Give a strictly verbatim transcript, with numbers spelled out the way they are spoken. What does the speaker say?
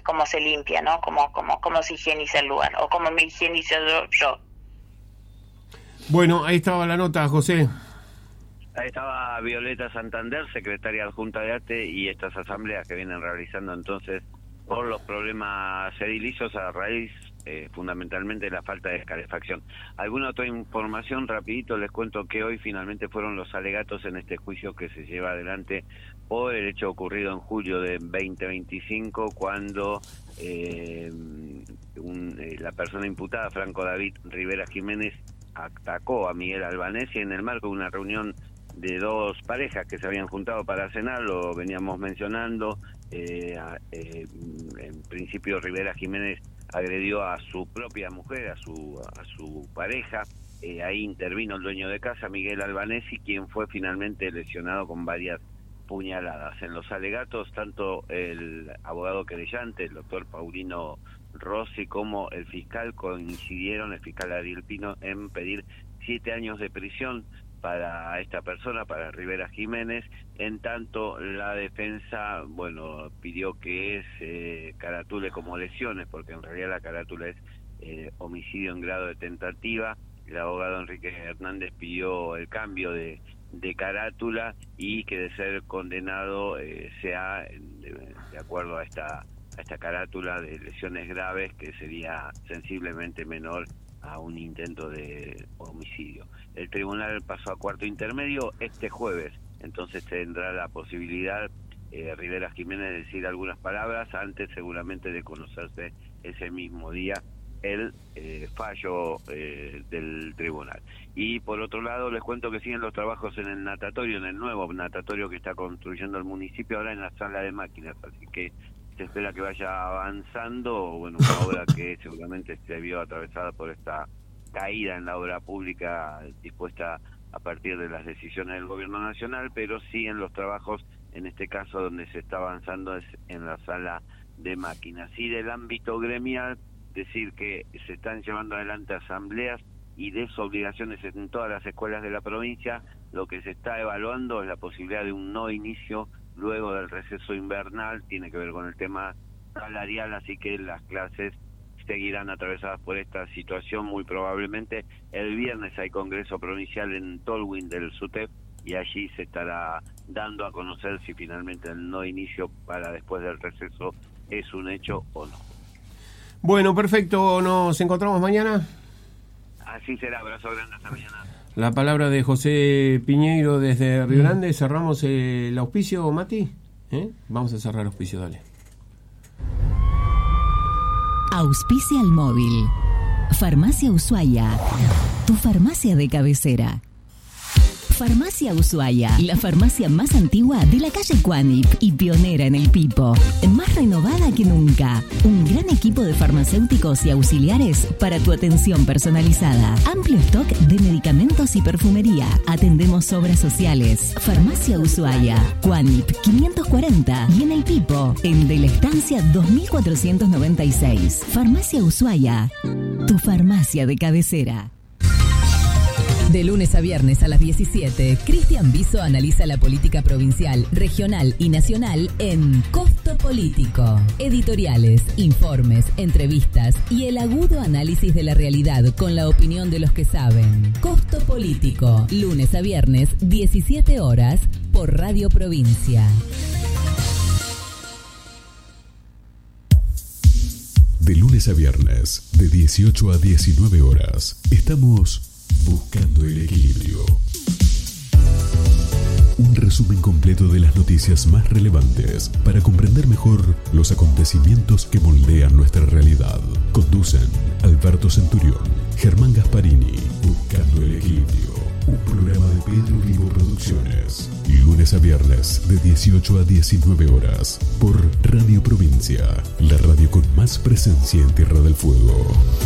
cómo se limpia, ¿no? Cómo, cómo, cómo se higieniza el lugar, o cómo me higienizo yo. yo. Bueno, ahí estaba la nota, José. Ahí estaba Violeta Santander, secretaria adjunta de ATE, y estas asambleas que vienen realizando entonces por los problemas edilicios a raíz eh, fundamentalmente de la falta de calefacción. ¿Alguna otra información? Rapidito les cuento que hoy finalmente fueron los alegatos en este juicio que se lleva adelante por el hecho ocurrido en julio de veinte veinticinco, cuando eh, un, eh, la persona imputada, Franco David Rivera Jiménez, atacó a Miguel Albanesi en el marco de una reunión de dos parejas que se habían juntado para cenar. Lo veníamos mencionando. Eh, eh, en principio Rivera Jiménez agredió a su propia mujer, a su a su pareja. Eh, ahí intervino el dueño de casa, Miguel Albanesi, quien fue finalmente lesionado con varias puñaladas. En los alegatos, tanto el abogado querellante, el doctor Paulino Rossi, como el fiscal coincidieron, el fiscal Ariel Pino, en pedir siete años de prisión para esta persona, para Rivera Jiménez. En tanto, la defensa, bueno, pidió que se eh, caratule como lesiones, porque en realidad la carátula es eh, homicidio en grado de tentativa. El abogado Enrique Hernández pidió el cambio de, de carátula y que de ser condenado eh, sea de, de acuerdo a esta, a esta carátula de lesiones graves, que sería sensiblemente menor a un intento de homicidio. El tribunal pasó a cuarto intermedio este jueves, entonces tendrá la posibilidad eh, Rivera Jiménez de decir algunas palabras antes seguramente de conocerse ese mismo día el eh, fallo eh, del tribunal. Y por otro lado les cuento que siguen los trabajos en el natatorio, en el nuevo natatorio que está construyendo el municipio, ahora en la sala de máquinas, así que se espera que vaya avanzando. Bueno, una obra que seguramente se vio atravesada por esta caída en la obra pública dispuesta a partir de las decisiones del gobierno nacional, pero sí en los trabajos, en este caso donde se está avanzando es en la sala de máquinas. Y del ámbito gremial, decir que se están llevando adelante asambleas y desobligaciones en todas las escuelas de la provincia. Lo que se está evaluando es la posibilidad de un no inicio luego del receso invernal, tiene que ver con el tema salarial, así que las clases seguirán atravesadas por esta situación muy probablemente. El viernes hay congreso provincial en Tolwyn del SUTEP y allí se estará dando a conocer si finalmente el no inicio para después del receso es un hecho o no. Bueno, perfecto, nos encontramos mañana. Así será, abrazo grande, hasta mañana. La palabra de José Piñeiro desde Río Grande. Cerramos el auspicio, Mati. ¿Eh? Vamos a cerrar el auspicio, dale. Auspicia al móvil. Farmacia Ushuaia, tu farmacia de cabecera. Farmacia Ushuaia, la farmacia más antigua de la calle Cuanip y pionera en el Pipo. Más renovada que nunca. Un gran equipo de farmacéuticos y auxiliares para tu atención personalizada. Amplio stock de medicamentos y perfumería. Atendemos obras sociales. Farmacia Ushuaia, Cuanip quinientos cuarenta y en el Pipo, en De la Estancia dos mil cuatrocientos noventa y seis. Farmacia Ushuaia, tu farmacia de cabecera. De lunes a viernes a las diecisiete, Cristian Biso analiza la política provincial, regional y nacional en Costo Político. Editoriales, informes, entrevistas y el agudo análisis de la realidad con la opinión de los que saben. Costo Político, lunes a viernes, diecisiete horas, por Radio Provincia. De lunes a viernes, de dieciocho a diecinueve horas, estamos buscando el equilibrio. Un resumen completo de las noticias más relevantes para comprender mejor los acontecimientos que moldean nuestra realidad. Conducen Alberto Centurión, Germán Gasparini. Buscando el equilibrio. Un programa de Pedro Vivo Producciones. Lunes a viernes de dieciocho a diecinueve horas por Radio Provincia, la radio con más presencia en Tierra del Fuego.